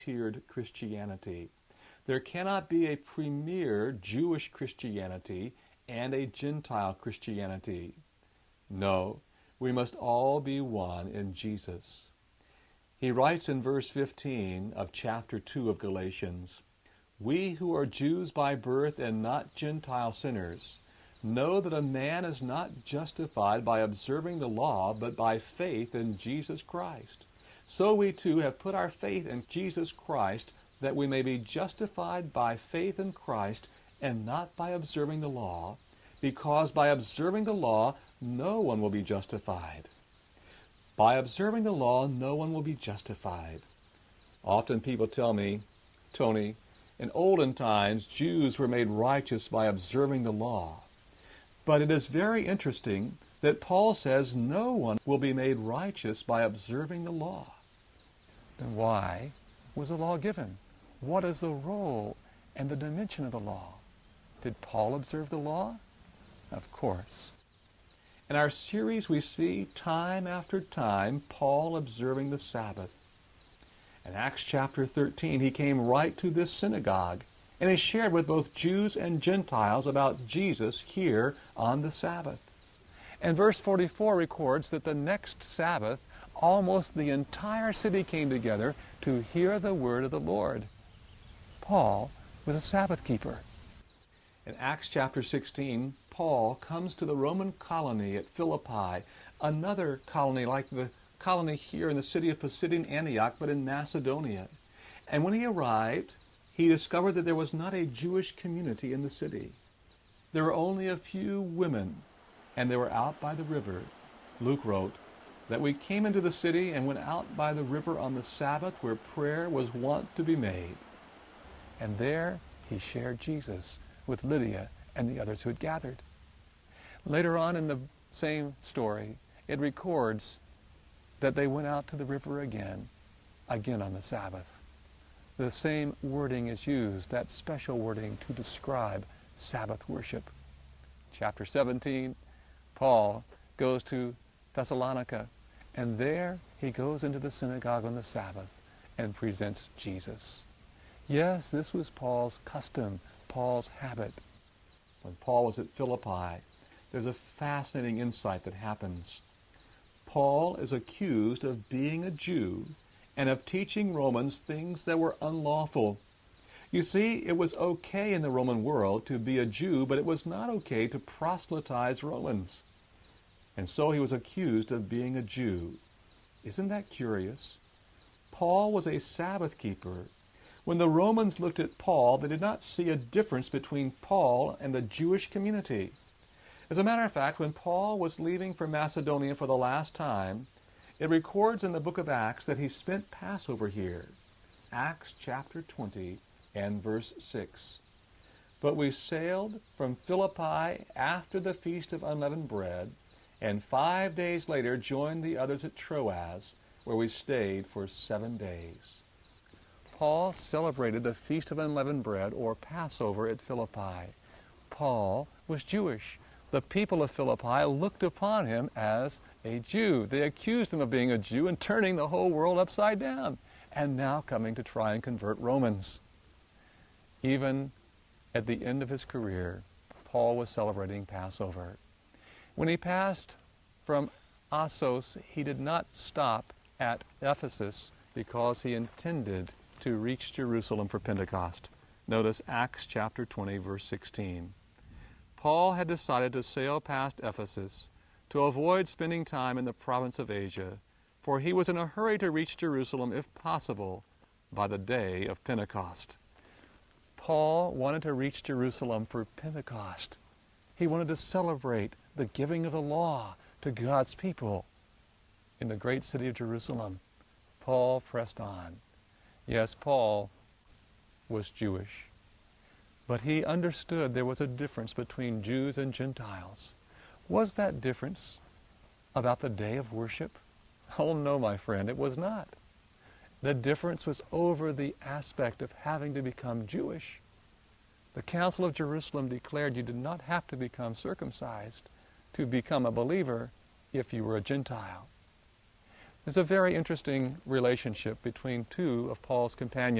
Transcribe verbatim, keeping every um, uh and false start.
tiered Christianity. There cannot be a premier Jewish Christianity and a Gentile Christianity. No, we must all be one in Jesus. He writes in verse fifteen of chapter two of Galatians, "We who are Jews by birth and not Gentile sinners, know that a man is not justified by observing the law, but by faith in Jesus Christ. So we too have put our faith in Jesus Christ, that we may be justified by faith in Christ and not by observing the law, because by observing the law no one will be justified." By observing the law, no one will be justified. Often people tell me, "Tony, in olden times, Jews were made righteous by observing the law." But it is very interesting that Paul says no one will be made righteous by observing the law. Then why was the law given? What is the role and the dimension of the law? Did Paul observe the law? Of course. In our series, we see time after time Paul observing the Sabbath. In Acts chapter thirteen, he came right to this synagogue, and he shared with both Jews and Gentiles about Jesus here on the Sabbath. And verse forty-four records that the next Sabbath, almost the entire city came together to hear the word of the Lord. Paul was a Sabbath keeper. In Acts chapter sixteen, Paul comes to the Roman colony at Philippi, another colony like the colony here in the city of Pisidian Antioch, but in Macedonia. And when he arrived, he discovered that there was not a Jewish community in the city. There were only a few women, and they were out by the river. Luke wrote that we came into the city and went out by the river on the Sabbath, where prayer was wont to be made. And there he shared Jesus with Lydia and the others who had gathered. Later on in the same story, it records that they went out to the river again, again on the Sabbath. The same wording is used, that special wording, to describe Sabbath worship. Chapter seventeen, Paul goes to Thessalonica, and there he goes into the synagogue on the Sabbath and presents Jesus. Yes, this was Paul's custom, Paul's habit. When Paul was at Philippi, there's a fascinating insight that happens. Paul is accused of being a Jew and of teaching Romans things that were unlawful. You see, it was okay in the Roman world to be a Jew, but it was not okay to proselytize Romans. And so he was accused of being a Jew. Isn't that curious? Paul was a Sabbath keeper. When the Romans looked at Paul, they did not see a difference between Paul and the Jewish community. As a matter of fact, when Paul was leaving for Macedonia for the last time, it records in the book of Acts that he spent Passover here. Acts chapter twenty and verse six. "But we sailed from Philippi after the feast of unleavened bread, and five days later joined the others at Troas, where we stayed for seven days." Paul celebrated the Feast of Unleavened Bread, or Passover, at Philippi. Paul was Jewish. The people of Philippi looked upon him as a Jew. They accused him of being a Jew and turning the whole world upside down, and now coming to try and convert Romans. Even at the end of his career, Paul was celebrating Passover. When he passed from Assos, he did not stop at Ephesus because he intended to reach Jerusalem for Pentecost. Notice Acts chapter twenty, verse sixteen. Paul had decided to sail past Ephesus to avoid spending time in the province of Asia, for he was in a hurry to reach Jerusalem, if possible, by the day of Pentecost. Paul wanted to reach Jerusalem for Pentecost. He wanted to celebrate the giving of the law to God's people in the great city of Jerusalem. Paul pressed on. Yes, Paul was Jewish, but he understood there was a difference between Jews and Gentiles. Was that difference about the day of worship? Oh no, my friend, it was not. The difference was over the aspect of having to become Jewish. The Council of Jerusalem declared you did not have to become circumcised to become a believer if you were a Gentile. There's a very interesting relationship between two of Paul's companions.